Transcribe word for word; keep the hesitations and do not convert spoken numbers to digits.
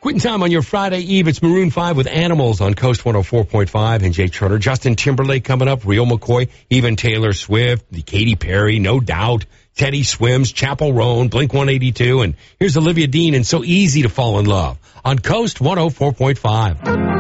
Quitting time on your Friday Eve. It's Maroon five with Animals on Coast one oh four point five. And Jay Trotter, Justin Timberlake coming up, Real McCoy, even Taylor Swift, Katy Perry, No Doubt, Teddy Swims, Chappell Roan, Blink one eighty-two. And here's Olivia Dean and So Easy to Fall in Love on Coast one oh four point five.